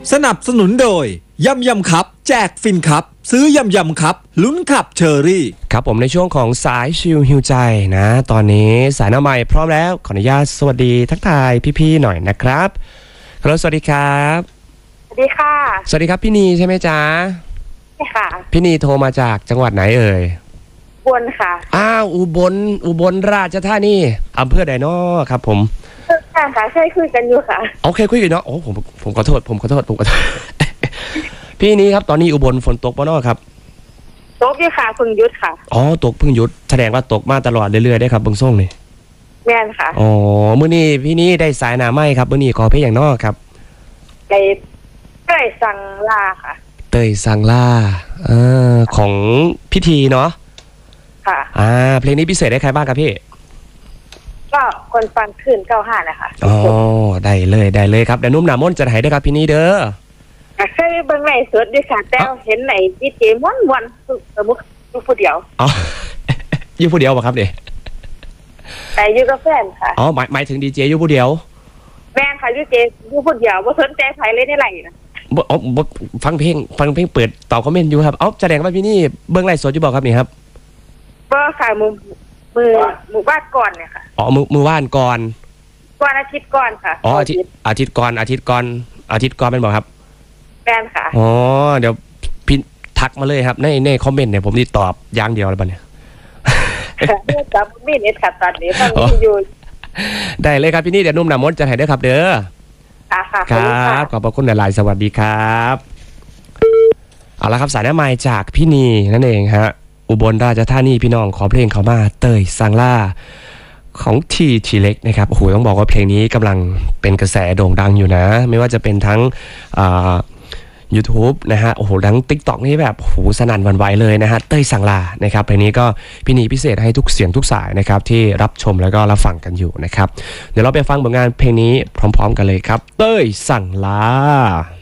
สนับสนุนโดยยำครับแจกฟินครับซื้อยำครับลุ้นขับเชอรี่ครับผมในช่วงของสายชิลฮิวใจนะตอนนี้สายหน้าใหม่พร้อมแล้วขออนุญาตสวัสดีทักทายพี่ๆหน่อยนะครับฮัลโหลสวัสดีครับสวัสดีค่ะสวัสดีครับพี่นีใช่ไหมจ๊ะใช่ค่ะพี่นีโทรมาจากจังหวัดไหนเอ่ยบนค่ะอ้าวอุบลราชธานีอำเภอใดน้อครับผมค่ะใช่คุยกันอยู่ค่ะโอเคคุยกันเนาะโอ้ผมขอโทษพี่นี้ครับตอนนี้อุบลฝนตกป่ะเนาะครับตกอยู่ค่ะพึ่งยุดค่ะอ๋อตกพึ่งหยุดแสดงว่าตกมาตลอดเรื่อยๆได้ครับเบิ่งส่งนี่แม่นค่ะอ๋อมื้อนี้พี่นี้ได้สายหน้าไม้ครับมื้อนี้ขอเพลงอย่างนอกครับไปเต้ยสังลาค่ะเตยสังล่าของพิธีเนาะค่ะเพลงนี้พิเศษได้ใครบ้างครับพี่ก็คนฟังขึ้น95นะคะอ๋อได้เลยครับเดี๋ยวนุ่มหนามนจะให้ด้วยครับพี่นี้เด้อเคยเบิ่งในสดด้วยค่ะแต่เห็นในดีเจม่วนสมมุติอยู่ผู้เดียวอ๋ออยู่ผู้เดียวป่ะครับเด้แต่อยู่กับแฟนค่ะอ๋อหมายถึงดีเจอยู่ผู้เดียวแม่นค่ะดีเจอยู่ผู้เดียวบ่สนใจใครเลยในไลน์นะบ่ฟังเพลงเปิดตอบคอมเมนต์อยู่ครับแสดงว่าพี่นี่เบิ่งไลฟ์สดอยู่บ่ครับนี่ครับบ่ค่ะมือบ้านก่อนเนี่ยค่ะอ๋อมือว่านก่อนวันอาทิตย์ก่อนค่ะอ๋ออาทิตย์ก่อนเป็นบ่ครับแม่นค่ะอ๋อเดี๋ยวพี่ทักมาเลยครับในคอมเมนต์เนี่ยผมนี่ตอบอย่างเดียวเลยป่ะเนี่ยจับมีเน็ตค่ะตอนนี้ฟังอยู่ได้เลยครับพี่นี่เดี๋ยวนุ่มหนามนจะให้ด้วยครับเด้อค่ะครับขอบพระคุณหลายๆสวัสดีครับเอาละครับสายหน้าไมค์จากพี่นีนั่นเองฮะอุบลราชธานีพี่น้องขอเพลงเขามาเตยสังล่าของทีเล็กนะครับโอ้โหต้องบอกว่าเพลงนี้กำลังเป็นกระแสโด่งดังอยู่นะไม่ว่าจะเป็นทั้งYouTube นะฮะโอ้โหทั้ง TikTok นี่แบบโอ้โหสนั่นหวั่นไหวเลยนะฮะเต้ยสังลานะครับเพลงนี้ก็พี่นีพิเศษให้ทุกเสียงทุกสายนะครับที่รับชมแล้วก็รับฟังกันอยู่นะครับเดี๋ยวเราไปฟังผลงานเพลงนี้พร้อมๆกันเลยครับเต้ยสังลา